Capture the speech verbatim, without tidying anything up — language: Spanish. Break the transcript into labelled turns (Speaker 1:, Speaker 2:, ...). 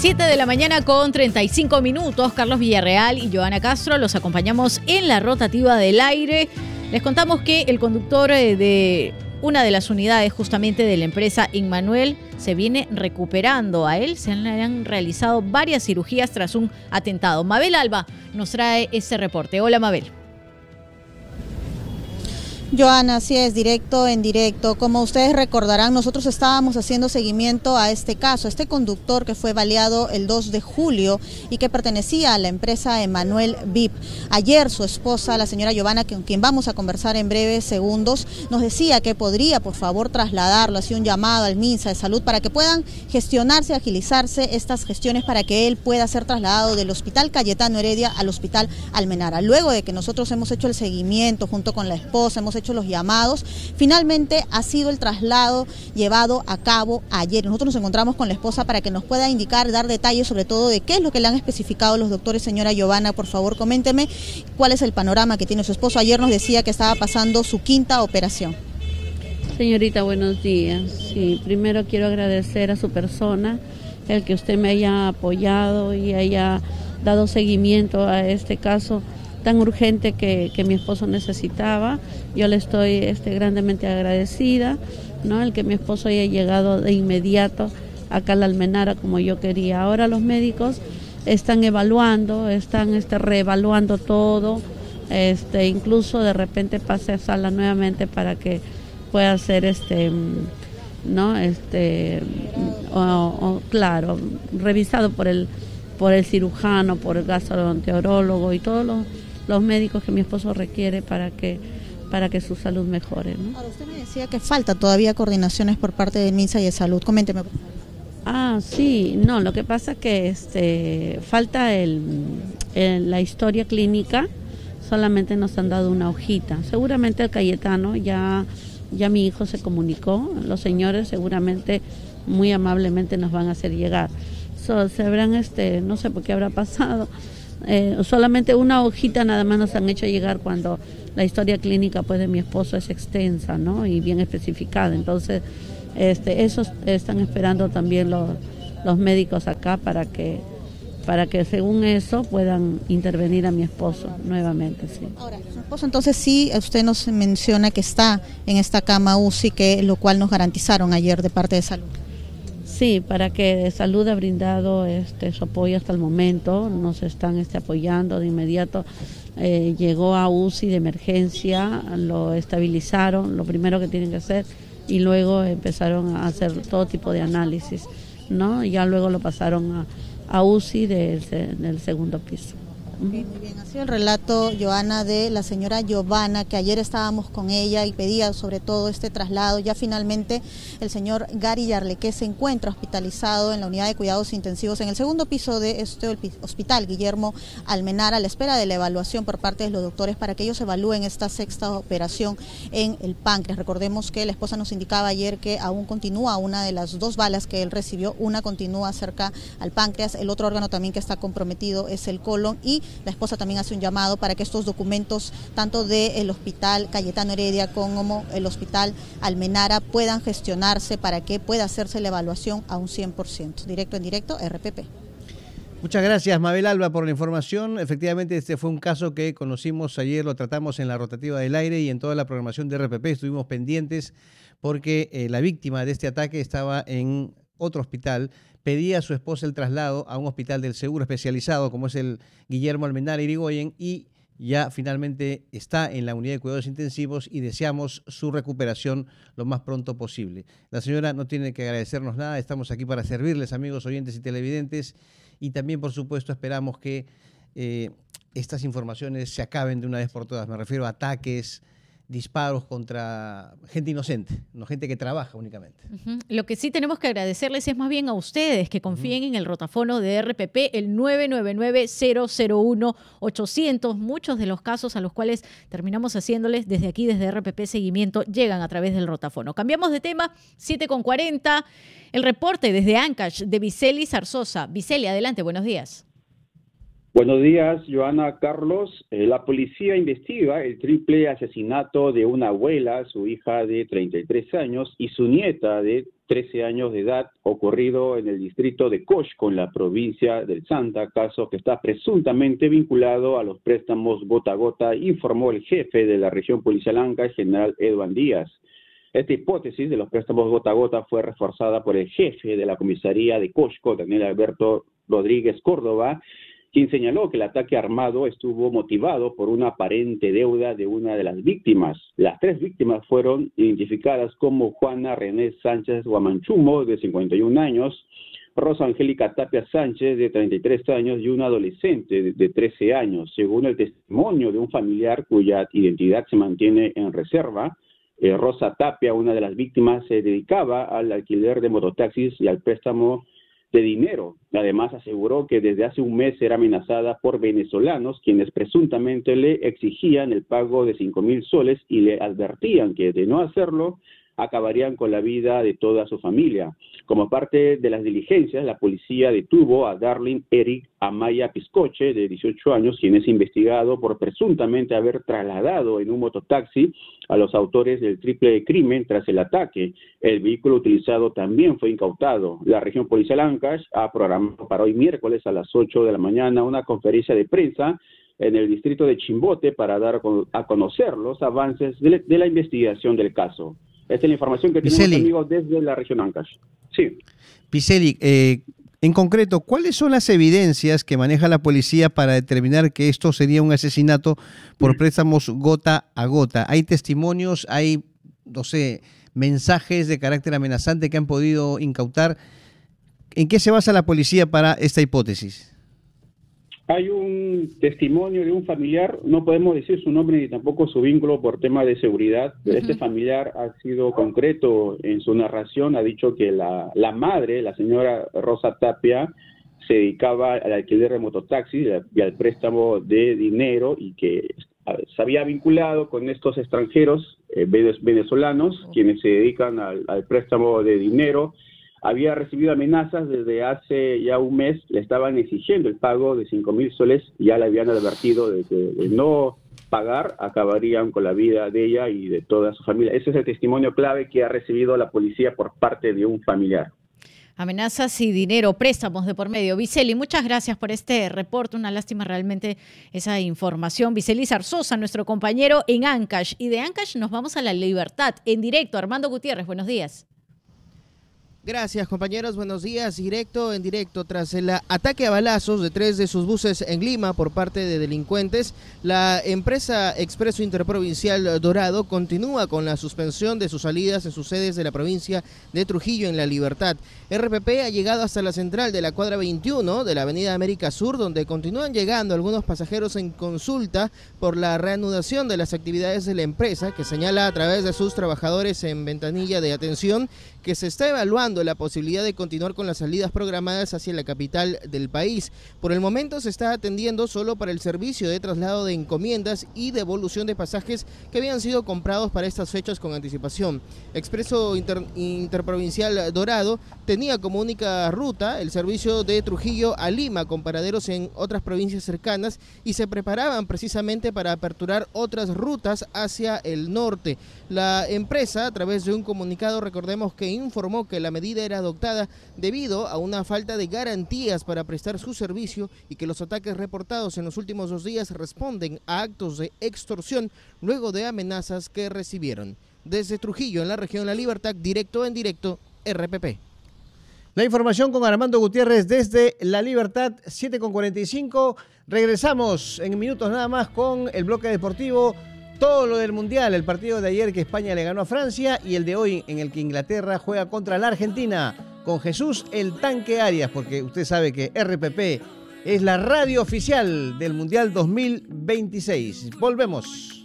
Speaker 1: siete de la mañana con treinta y cinco minutos. Carlos Villarreal y Joana Castro los acompañamos en la rotativa del aire. Les contamos que el conductor de una de las unidades justamente de la empresa Inmanuel se viene recuperando. A él se han, han realizado varias cirugías tras un atentado. Mabel Alba nos trae ese reporte. Hola, Mabel.
Speaker 2: Joana, así es, directo en directo. Como ustedes recordarán, nosotros estábamos haciendo seguimiento a este caso, este conductor que fue baleado el dos de julio y que pertenecía a la empresa Emmanuel V I P. Ayer su esposa, la señora Giovanna, con quien vamos a conversar en breves segundos, nos decía que podría, por favor, trasladarlo, hacía un llamado al MINSA de Salud para que puedan gestionarse, agilizarse estas gestiones para que él pueda ser trasladado del Hospital Cayetano Heredia al Hospital Almenara. Luego de que nosotros hemos hecho el seguimiento junto con la esposa, hemos hecho hecho los llamados, finalmente ha sido el traslado llevado a cabo ayer. Nosotros nos encontramos con la esposa para que nos pueda indicar, dar detalles sobre todo de qué es lo que le han especificado los doctores. Señora Giovanna, por favor, coménteme cuál es el panorama que tiene su esposo. Ayer nos decía que estaba pasando su quinta operación.
Speaker 3: Señorita, buenos días. Sí, primero quiero agradecer a su persona el que usted me haya apoyado y haya dado seguimiento a este caso tan urgente que, que mi esposo necesitaba. Yo le estoy este, grandemente agradecida, ¿no? El que mi esposo haya llegado de inmediato acá a la Almenara como yo quería. Ahora los médicos están evaluando, están este, reevaluando todo, este, incluso de repente pase a sala nuevamente para que pueda ser este, ¿no? este, o, o, claro, revisado por el, por el cirujano, por el gastroenterólogo y todos los los médicos que mi esposo requiere para que para que su salud mejore, ¿no?
Speaker 2: Ahora, usted me decía que falta todavía coordinaciones por parte del MINSA y de Salud. Coménteme, por favor.
Speaker 3: Ah, sí, no, lo que pasa es que este, falta el, el, la historia clínica, solamente nos han dado una hojita. Seguramente el Cayetano, ya, ya mi hijo se comunicó, los señores seguramente muy amablemente nos van a hacer llegar. So, se habrán, este, no sé por qué habrá pasado, Eh, solamente una hojita nada más nos han hecho llegar cuando la historia clínica pues de mi esposo es extensa, ¿no? Y bien especificada. Entonces, este, esos están esperando también los, los médicos acá para que para que según eso puedan intervenir a mi esposo nuevamente, sí.
Speaker 2: Ahora, su esposo entonces sí, usted nos menciona que está en esta cama U C I, que lo cual nos garantizaron ayer de parte de Salud.
Speaker 3: Sí, para que Salud ha brindado este, su apoyo hasta el momento, nos están este, apoyando de inmediato. Eh, llegó a U C I de emergencia, lo estabilizaron, lo primero que tienen que hacer, y luego empezaron a hacer todo tipo de análisis, ¿no? Ya luego lo pasaron a, a U C I del, del segundo piso.
Speaker 2: Muy bien, ha sido el relato, Joana, de la señora Giovanna, que ayer estábamos con ella y pedía sobre todo este traslado. Ya finalmente el señor Gary Yarlequé se encuentra hospitalizado en la unidad de cuidados intensivos en el segundo piso de este hospital Guillermo Almenara, a la espera de la evaluación por parte de los doctores para que ellos evalúen esta sexta operación en el páncreas. Recordemos que la esposa nos indicaba ayer que aún continúa una de las dos balas que él recibió, una continúa cerca al páncreas, el otro órgano también que está comprometido es el colon, y la esposa también hace un llamado para que estos documentos, tanto del Hospital Cayetano Heredia como el Hospital Almenara, puedan gestionarse para que pueda hacerse la evaluación a un cien por ciento. Directo en directo, R P P.
Speaker 4: Muchas gracias, Mabel Alba, por la información. Efectivamente, este fue un caso que conocimos ayer, lo tratamos en la rotativa del aire y en toda la programación de R P P. Estuvimos pendientes porque eh, la víctima de este ataque estaba en otro hospital, pedía a su esposa el traslado a un hospital del seguro especializado como es el Guillermo Almenara Irigoyen, y ya finalmente está en la unidad de cuidados intensivos y deseamos su recuperación lo más pronto posible. La señora no tiene que agradecernos nada, estamos aquí para servirles, amigos oyentes y televidentes, y también por supuesto esperamos que eh, estas informaciones se acaben de una vez por todas. Me refiero a ataques, disparos contra gente inocente, no gente que trabaja únicamente.
Speaker 1: Uh-huh. Lo que sí tenemos que agradecerles es más bien a ustedes que confíen uh-huh. en el rotafono de R P P, el nueve nueve nueve, cero cero uno, ochocientos. Muchos de los casos a los cuales terminamos haciéndoles desde aquí, desde R P P Seguimiento, llegan a través del rotafono. Cambiamos de tema, siete con cuarenta. El reporte desde Ancash de Viceli Zarzosa. Viceli, adelante, buenos días.
Speaker 5: Buenos días, Joana, Carlos. Eh, la policía investiga el triple asesinato de una abuela, su hija de treinta y tres años y su nieta de trece años de edad, ocurrido en el distrito de Cosco, en la provincia del Santa, caso que está presuntamente vinculado a los préstamos gota a gota, informó el jefe de la región policial Ancash, general Edwin Díaz. Esta hipótesis de los préstamos gota a gota fue reforzada por el jefe de la comisaría de Cosco, Daniel Alberto Rodríguez Córdoba, quien señaló que el ataque armado estuvo motivado por una aparente deuda de una de las víctimas. Las tres víctimas fueron identificadas como Juana René Sánchez Guamanchumo, de cincuenta y un años, Rosa Angélica Tapia Sánchez, de treinta y tres años, y una adolescente de, de trece años. Según el testimonio de un familiar cuya identidad se mantiene en reserva, eh, Rosa Tapia, una de las víctimas, se dedicaba al alquiler de mototaxis y al préstamo de dinero. Además, aseguró que desde hace un mes era amenazada por venezolanos, quienes presuntamente le exigían el pago de cinco mil soles y le advertían que de no hacerlo, acabarían con la vida de toda su familia. Como parte de las diligencias, la policía detuvo a Darlin Eric Amaya Piscoche, de dieciocho años, quien es investigado por presuntamente haber trasladado en un mototaxi a los autores del triple crimen tras el ataque. El vehículo utilizado también fue incautado. La región policial Ancash ha programado para hoy miércoles a las ocho de la mañana una conferencia de prensa en el distrito de Chimbote para dar a conocer los avances de la investigación del caso. Esta es la información que tenemos,
Speaker 4: Piceli,
Speaker 5: amigos, desde la región Ancash. Sí.
Speaker 4: Piceli, eh, en concreto, ¿cuáles son las evidencias que maneja la policía para determinar que esto sería un asesinato por préstamos gota a gota? ¿Hay testimonios, hay, no sé, mensajes de carácter amenazante que han podido incautar? ¿En qué se basa la policía para esta hipótesis?
Speaker 5: Hay un testimonio de un familiar, no podemos decir su nombre ni tampoco su vínculo por tema de seguridad. Uh-huh. Este familiar ha sido concreto en su narración, ha dicho que la, la madre, la señora Rosa Tapia, se dedicaba al alquiler de mototaxis y al préstamo de dinero y que se había vinculado con estos extranjeros eh, venezolanos, uh-huh, quienes se dedican al, al préstamo de dinero. Había recibido amenazas desde hace ya un mes, le estaban exigiendo el pago de cinco mil soles, ya le habían advertido de que de no pagar acabarían con la vida de ella y de toda su familia. Ese es el testimonio clave que ha recibido la policía por parte de un familiar.
Speaker 1: Amenazas y dinero, préstamos de por medio. Viceli, muchas gracias por este reporte, una lástima realmente esa información. Viceli Zarzosa, nuestro compañero en Ancash, y de Ancash nos vamos a La Libertad, en directo. Armando Gutiérrez, buenos días.
Speaker 6: Gracias, compañeros. Buenos días. Directo en directo. Tras el ataque a balazos de tres de sus buses en Lima por parte de delincuentes, la empresa Expreso Interprovincial Dorado continúa con la suspensión de sus salidas en sus sedes de la provincia de Trujillo en La Libertad. R P P ha llegado hasta la central de la cuadra veintiuno de la avenida América Sur, donde continúan llegando algunos pasajeros en consulta por la reanudación de las actividades de la empresa, que señala a través de sus trabajadores en ventanilla de atención que se está evaluando la posibilidad de continuar con las salidas programadas hacia la capital del país. Por el momento se está atendiendo solo para el servicio de traslado de encomiendas y devolución de pasajes que habían sido comprados para estas fechas con anticipación. Expreso Inter Interprovincial Dorado tenía como única ruta el servicio de Trujillo a Lima, con paraderos en otras provincias cercanas, y se preparaban precisamente para aperturar otras rutas hacia el norte. La empresa, a través de un comunicado, recordemos que informó que la medida era adoptada debido a una falta de garantías para prestar su servicio y que los ataques reportados en los últimos dos días responden a actos de extorsión luego de amenazas que recibieron. Desde Trujillo, en la región La Libertad, directo en directo, R P P.
Speaker 4: La información con Armando Gutiérrez desde La Libertad, siete con cuarenta y cinco. Regresamos en minutos nada más con el bloque deportivo. Todo lo del Mundial, el partido de ayer que España le ganó a Francia y el de hoy en el que Inglaterra juega contra la Argentina con Jesús el Tanque Arias, porque usted sabe que R P P es la radio oficial del Mundial dos mil veintiséis. Volvemos.